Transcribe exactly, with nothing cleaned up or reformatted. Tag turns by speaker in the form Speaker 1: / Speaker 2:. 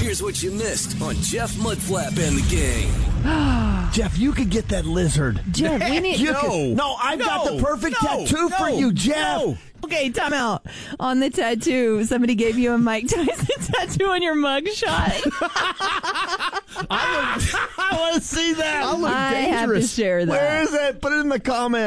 Speaker 1: Here's what you missed on Jeff Mudflap and the Gang.
Speaker 2: Jeff, you could get that lizard.
Speaker 3: Jeff, we need...
Speaker 2: You
Speaker 4: No.
Speaker 2: could- no, I've
Speaker 4: No.
Speaker 2: got the perfect
Speaker 4: No.
Speaker 2: tattoo for
Speaker 4: No.
Speaker 2: you, Jeff.
Speaker 4: No.
Speaker 3: Okay, time out. On the tattoo, somebody gave you a Mike Tyson tattoo on your mugshot.
Speaker 2: I want to see that.
Speaker 4: I look
Speaker 3: I have to
Speaker 4: dangerous.
Speaker 3: share that.
Speaker 2: Where is it? Put it in the comments.